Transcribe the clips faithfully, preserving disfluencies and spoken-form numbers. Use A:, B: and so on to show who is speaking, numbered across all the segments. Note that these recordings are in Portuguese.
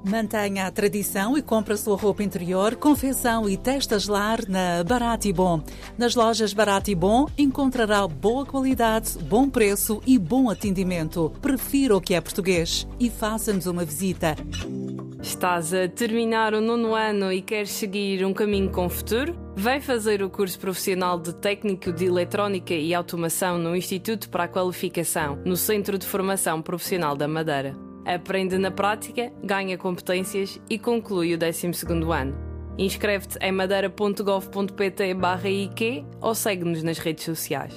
A: Mantenha a tradição e compre a sua roupa interior, confecção e testas lar na Barato e Bom. Nas lojas Barato e Bom encontrará boa qualidade, bom preço e bom atendimento. Prefira o que é português e faça-nos uma visita.
B: Estás a terminar o nono ano e queres seguir um caminho com futuro? Vai fazer o curso profissional de Técnico de Eletrónica e Automação no Instituto para a Qualificação, no Centro de Formação Profissional da Madeira. Aprende na prática, ganha competências e conclui o décimo segundo ano. Inscreve-te em madeira ponto gov ponto pt barra I Q ou segue-nos nas redes sociais.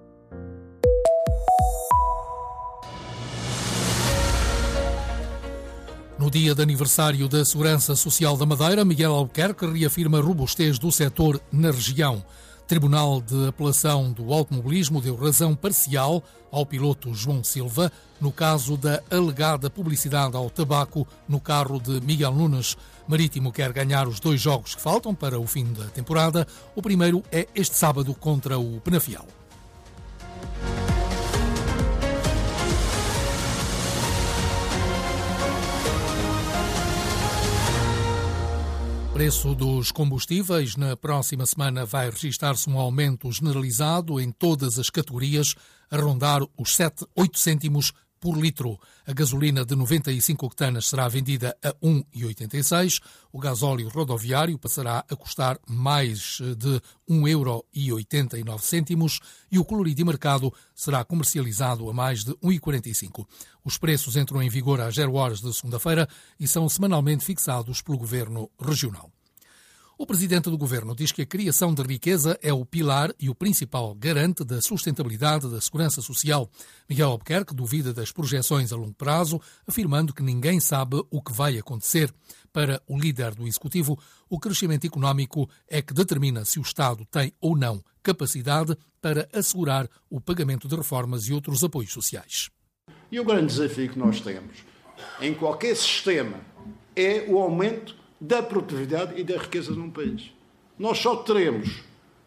C: No dia de aniversário da Segurança Social da Madeira, Miguel Albuquerque reafirma a robustez do setor na região. Tribunal de Apelação do Automobilismo deu razão parcial ao piloto João Silva no caso da alegada publicidade ao tabaco no carro de Miguel Nunes. Marítimo quer ganhar os dois jogos que faltam para o fim da temporada. O primeiro é este sábado contra o Penafiel. O preço dos combustíveis na próxima semana vai registrar-se um aumento generalizado em todas as categorias, a rondar os sete, oito cêntimos por litro. A gasolina de noventa e cinco octanas será vendida a um vírgula oitenta e seis, o gasóleo rodoviário passará a custar mais de um euro e oitenta e nove cêntimos e o colorido de mercado será comercializado a mais de um vírgula quarenta e cinco. Os preços entram em vigor às zero horas de segunda-feira e são semanalmente fixados pelo Governo Regional. O Presidente do Governo diz que a criação de riqueza é o pilar e o principal garante da sustentabilidade da segurança social. Miguel Albuquerque duvida das projeções a longo prazo, afirmando que ninguém sabe o que vai acontecer. Para o líder do Executivo, o crescimento económico é que determina se o Estado tem ou não capacidade para assegurar o pagamento de reformas e outros apoios sociais.
D: E o grande desafio que nós temos em qualquer sistema é o aumento da produtividade e da riqueza num país. Nós só teremos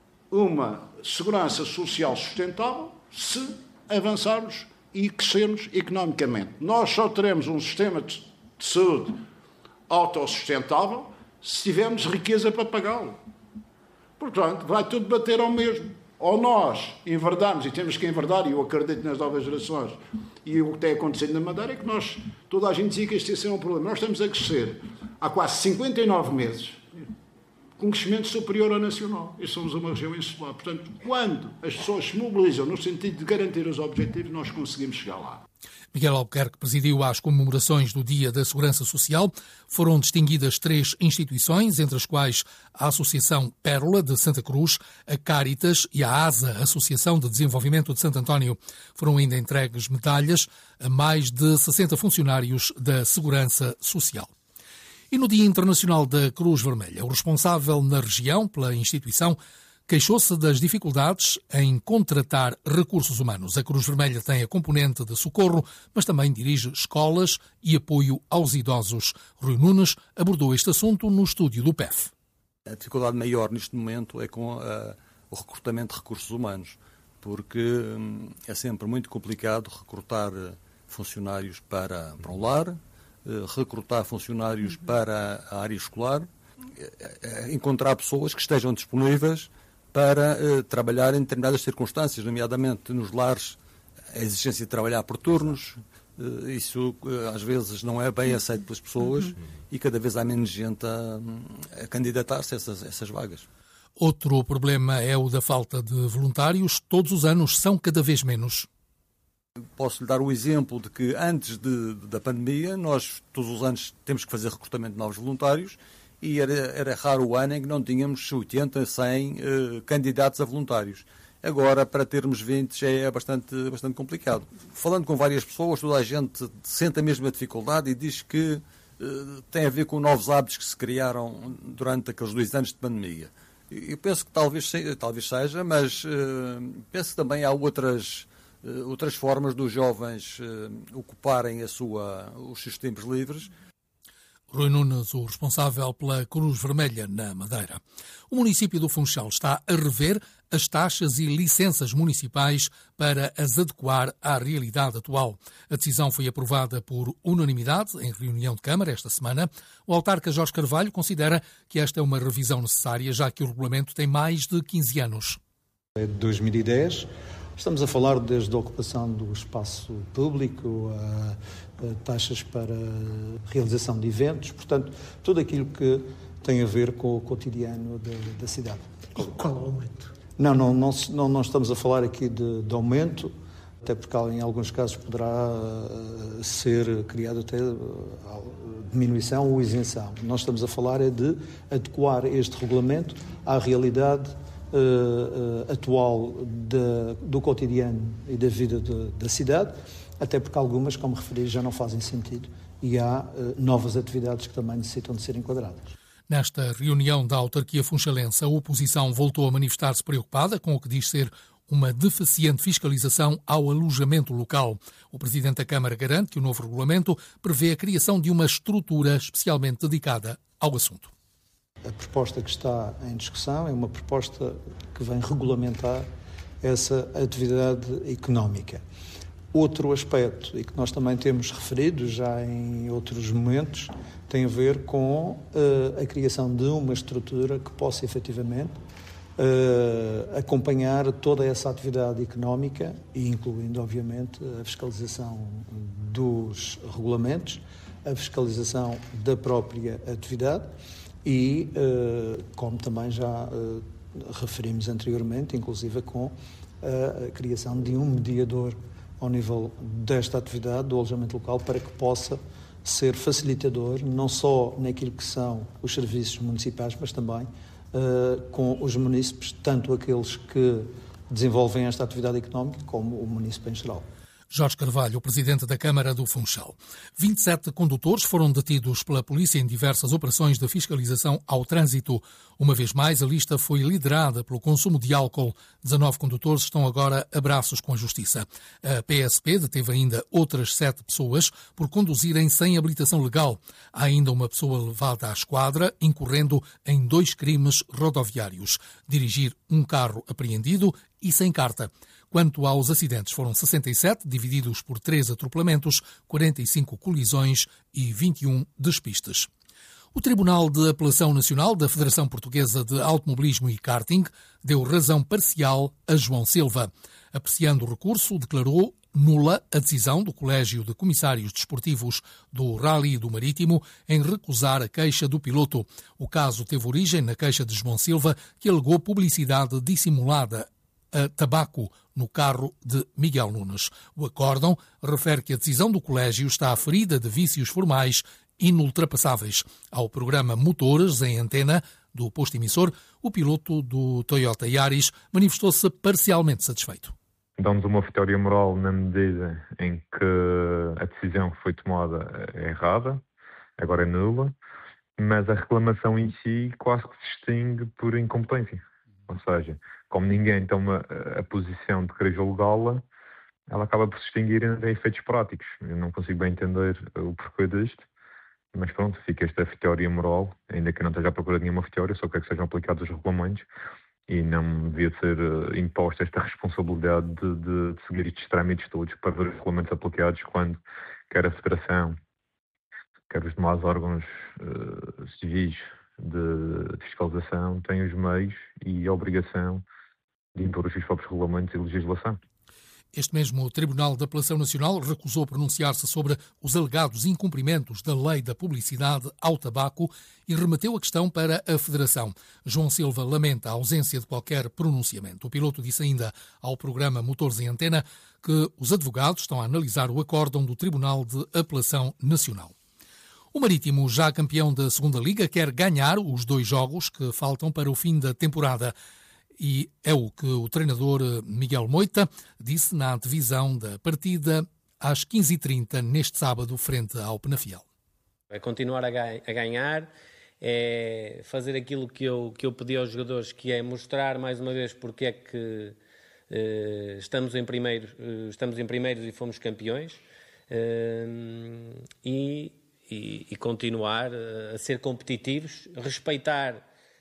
D: uma segurança social sustentável se avançarmos e crescermos economicamente. Nós só teremos um sistema de saúde autossustentável se tivermos riqueza para pagá-lo. Portanto, vai tudo bater ao mesmo. Ou nós enverdarmos, e temos que enverdar, e eu acredito nas novas gerações, e o que tem acontecido na Madeira é que nós, toda a gente dizia que este ia ser um problema. Nós estamos a crescer há quase cinquenta e nove meses, com um crescimento superior ao nacional. E somos uma região insular. Portanto, quando as pessoas se mobilizam no sentido de garantir os objetivos, nós conseguimos chegar lá.
C: Miguel Albuquerque presidiu às comemorações do Dia da Segurança Social. Foram distinguidas três instituições, entre as quais a Associação Pérola de Santa Cruz, a Cáritas e a ASA, Associação de Desenvolvimento de Santo António. Foram ainda entregues medalhas a mais de sessenta funcionários da Segurança Social. E no Dia Internacional da Cruz Vermelha, o responsável na região pela instituição queixou-se das dificuldades em contratar recursos humanos. A Cruz Vermelha tem a componente de socorro, mas também dirige escolas e apoio aos idosos. Rui Nunes abordou este assunto no estúdio do P E F.
E: A dificuldade maior neste momento é com uh, o recrutamento de recursos humanos, porque um, é sempre muito complicado recrutar funcionários para, para um lar, uh, recrutar funcionários para a área escolar, uh, encontrar pessoas que estejam disponíveis para uh, trabalhar em determinadas circunstâncias, nomeadamente nos lares, a exigência de trabalhar por turnos. Uh, isso uh, às vezes não é bem aceito pelas pessoas uhum. e cada vez há menos gente a, a candidatar-se a essas, essas vagas.
C: Outro problema é o da falta de voluntários. Todos os anos são cada vez menos.
E: Posso lhe dar o exemplo de que antes de, de, da pandemia, nós todos os anos temos que fazer recrutamento de novos voluntários. E era, era raro o ano em que não tínhamos oitenta, cem uh, candidatos a voluntários. Agora, para termos vinte, já é bastante, bastante complicado. Falando com várias pessoas, toda a gente sente a mesma dificuldade e diz que uh, tem a ver com novos hábitos que se criaram durante aqueles dois anos de pandemia. Eu penso que talvez, talvez seja, mas uh, penso que também há outras, uh, outras formas dos jovens uh, ocuparem a sua, os seus tempos livres.
C: Rui Nunes, o responsável pela Cruz Vermelha na Madeira. O município do Funchal está a rever as taxas e licenças municipais para as adequar à realidade atual. A decisão foi aprovada por unanimidade em reunião de Câmara esta semana. O autarca Jorge Carvalho considera que esta é uma revisão necessária, já que o regulamento tem mais de quinze anos.
F: É de dois mil e dez. Estamos a falar desde a ocupação do espaço público, a, a taxas para realização de eventos, portanto, tudo aquilo que tem a ver com o cotidiano da, da cidade.
G: E qual o aumento?
F: Não, não, não, não, não estamos a falar aqui de, de aumento, até porque em alguns casos poderá uh, ser criado até uh, diminuição ou isenção. Nós estamos a falar é de adequar este regulamento à realidade Uh, uh, atual de, do cotidiano e da vida de, da cidade, até porque algumas, como referi, já não fazem sentido e há uh, novas atividades que também necessitam de ser enquadradas.
C: Nesta reunião da autarquia funchalense, a oposição voltou a manifestar-se preocupada com o que diz ser uma deficiente fiscalização ao alojamento local. O Presidente da Câmara garante que o novo regulamento prevê a criação de uma estrutura especialmente dedicada ao assunto.
F: A proposta que está em discussão é uma proposta que vem regulamentar essa atividade económica. Outro aspecto, e que nós também temos referido já em outros momentos, tem a ver com uh, a criação de uma estrutura que possa efetivamente uh, acompanhar toda essa atividade económica e incluindo, obviamente, a fiscalização dos regulamentos, a fiscalização da própria atividade. E, como também já referimos anteriormente, inclusive com a criação de um mediador ao nível desta atividade, do alojamento local, para que possa ser facilitador, não só naquilo que são os serviços municipais, mas também com os munícipes, tanto aqueles que desenvolvem esta atividade económica, como o munícipe em geral.
C: Jorge Carvalho, o Presidente da Câmara do Funchal. vinte e sete condutores foram detidos pela polícia em diversas operações de fiscalização ao trânsito. Uma vez mais, a lista foi liderada pelo consumo de álcool. dezanove condutores estão agora a braços com a Justiça. A P S P deteve ainda outras sete pessoas por conduzirem sem habilitação legal. Há ainda uma pessoa levada à esquadra, incorrendo em dois crimes rodoviários: dirigir um carro apreendido e sem carta. Quanto aos acidentes, foram sessenta e sete, divididos por três atropelamentos, quarenta e cinco colisões e vinte e um despistes. O Tribunal de Apelação Nacional da Federação Portuguesa de Automobilismo e Karting deu razão parcial a João Silva. Apreciando o recurso, declarou nula a decisão do Colégio de Comissários Desportivos do Rally do Marítimo em recusar a queixa do piloto. O caso teve origem na queixa de João Silva, que alegou publicidade dissimulada a tabaco no carro de Miguel Nunes. O acórdão refere que a decisão do colégio está ferida de vícios formais inultrapassáveis. Ao programa Motores em Antena do posto emissor, o piloto do Toyota Yaris manifestou-se parcialmente satisfeito.
H: Damos uma vitória moral na medida em que a decisão que foi tomada é errada, agora é nula, mas a reclamação em si quase que se distingue por incompetência. Ou seja, como ninguém toma a posição de querer julgá-la, ela acaba por se extinguir em efeitos práticos. Eu não consigo bem entender o porquê disto, mas pronto, fica esta vitória moral, ainda que eu não esteja à procura de nenhuma vitória, só quero que sejam aplicados os regulamentos e não devia ser imposta esta responsabilidade de, de, de seguir estes trâmites todos para ver os regulamentos aplicados quando quer a Federação, quer os demais órgãos uh, civis de fiscalização têm os meios e a obrigação de impor os seus próprios regulamentos e legislação.
C: Este mesmo Tribunal de Apelação Nacional recusou pronunciar-se sobre os alegados incumprimentos da lei da publicidade ao tabaco e remeteu a questão para a Federação. João Silva lamenta a ausência de qualquer pronunciamento. O piloto disse ainda ao programa Motores em Antena que os advogados estão a analisar o acórdão do Tribunal de Apelação Nacional. O Marítimo, já campeão da Segunda Liga, quer ganhar os dois jogos que faltam para o fim da temporada. E é o que o treinador Miguel Moita disse na divisão da partida às quinze e trinta neste sábado, frente ao Penafiel.
I: É continuar a ganhar, é fazer aquilo que eu, que eu pedi aos jogadores, que é mostrar mais uma vez porque é que eh, estamos, em primeiro, eh, estamos em primeiros e fomos campeões, eh, e, e, e continuar a ser competitivos, respeitar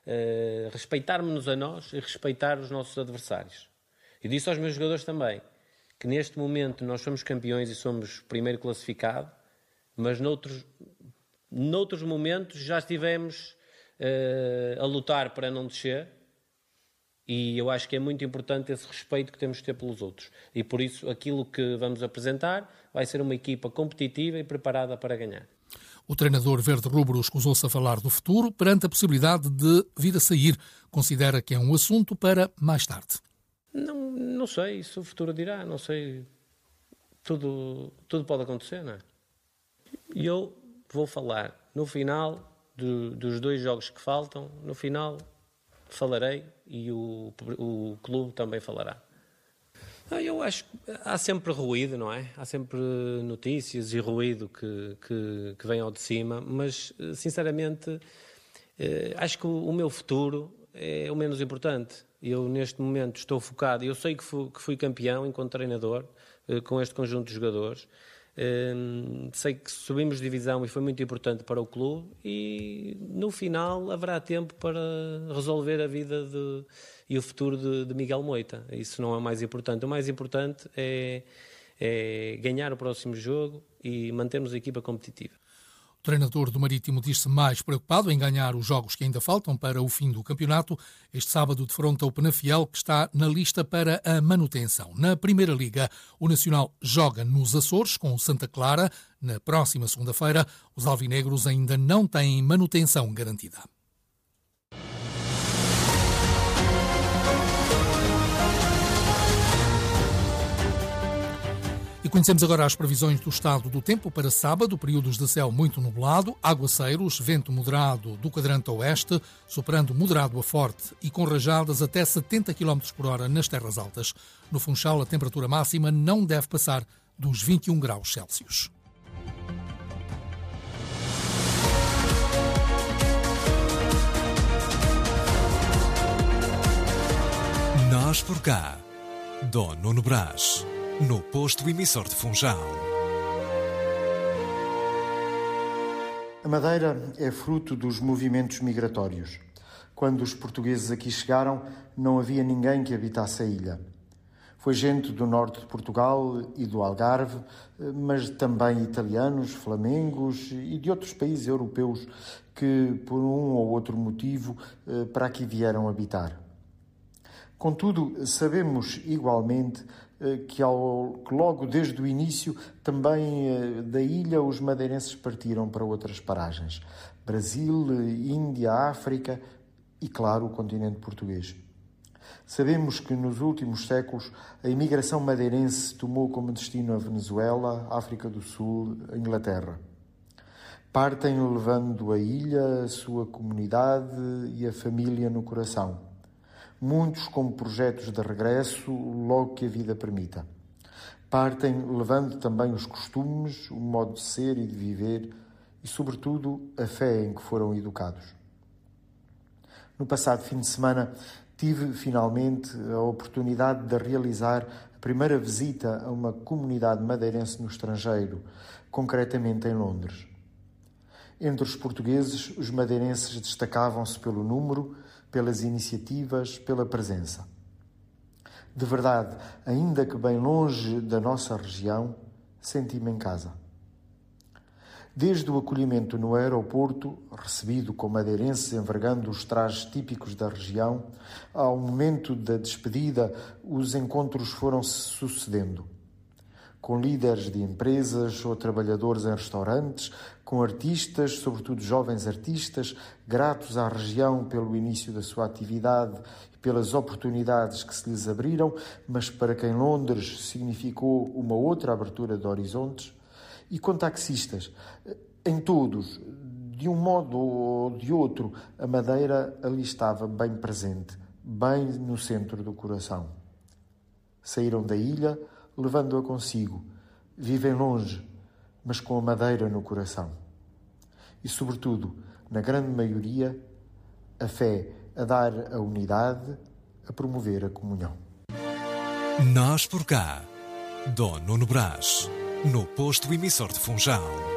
I: uh, respeitarmos-nos a nós e respeitar os nossos adversários. E disse aos meus jogadores também que neste momento nós somos campeões e somos primeiro classificado, mas noutros, noutros momentos já estivemos uh, a lutar para não descer, e eu acho que é muito importante esse respeito que temos de ter pelos outros. E por isso aquilo que vamos apresentar vai ser uma equipa competitiva e preparada para ganhar.
C: O treinador verde-rubro escusou-se a falar do futuro perante a possibilidade de vir a sair. Considera que é um assunto para mais tarde.
I: Não, não sei, isso o futuro dirá, não sei. Tudo, tudo pode acontecer, não é? E eu vou falar no final do, dos dois jogos que faltam, no final falarei e o, o clube também falará. Eu acho que há sempre ruído, não é? Há sempre notícias e ruído que, que, que vem ao de cima, mas, sinceramente, acho que o meu futuro é o menos importante. Eu, neste momento, estou focado. Eu sei que fui, que fui campeão enquanto treinador, com este conjunto de jogadores. Um, sei que subimos de divisão e foi muito importante para o clube, e no final haverá tempo para resolver a vida de, e o futuro de, de Miguel Moita. Isso não é o mais importante. O mais importante é, é ganhar o próximo jogo e mantermos a equipa competitiva.
C: O treinador do Marítimo diz-se mais preocupado em ganhar os jogos que ainda faltam para o fim do campeonato. Este sábado defronta o Penafiel, que está na lista para a manutenção. Na Primeira Liga, o Nacional joga nos Açores com o Santa Clara. Na próxima segunda-feira, os alvinegros ainda não têm manutenção garantida. E conhecemos agora as previsões do estado do tempo para sábado, períodos de céu muito nublado, aguaceiros, vento moderado do quadrante oeste, soprando moderado a forte e com rajadas até setenta quilómetros por hora nas terras altas. No Funchal, a temperatura máxima não deve passar dos vinte e um graus Celsius.
G: Nós por cá, Dom Nuno Brás. No posto emissor de Funchal.
J: A Madeira é fruto dos movimentos migratórios. Quando os portugueses aqui chegaram, não havia ninguém que habitasse a ilha. Foi gente do norte de Portugal e do Algarve, mas também italianos, flamengos e de outros países europeus que, por um ou outro motivo, para aqui vieram habitar. Contudo, sabemos igualmente que, ao, que logo desde o início também da ilha os madeirenses partiram para outras paragens. Brasil, Índia, África e, claro, o continente português. Sabemos que nos últimos séculos a imigração madeirense tomou como destino a Venezuela, África do Sul, a Inglaterra. Partem levando a ilha, a sua comunidade e a família no coração. Muitos com projetos de regresso logo que a vida permita. Partem levando também os costumes, o modo de ser e de viver e, sobretudo, a fé em que foram educados. No passado fim de semana tive, finalmente, a oportunidade de realizar a primeira visita a uma comunidade madeirense no estrangeiro, concretamente em Londres. Entre os portugueses, os madeirenses destacavam-se pelo número, pelas iniciativas, pela presença. De verdade, ainda que bem longe da nossa região, senti-me em casa. Desde o acolhimento no aeroporto, recebido com madeirenses envergando os trajes típicos da região, ao momento da despedida, os encontros foram-se sucedendo. Com líderes de empresas ou trabalhadores em restaurantes, com artistas, sobretudo jovens artistas, gratos à região pelo início da sua atividade e pelas oportunidades que se lhes abriram, mas para quem Londres significou uma outra abertura de horizontes, e com taxistas. Em todos, de um modo ou de outro, a Madeira ali estava bem presente, bem no centro do coração. Saíram da ilha, levando-a consigo. Vivem longe, mas com a Madeira no coração. E, sobretudo, na grande maioria, a fé a dar a unidade, a promover a comunhão.
G: Nós por cá, Dom Nuno Brás, no posto emissor de Funchal.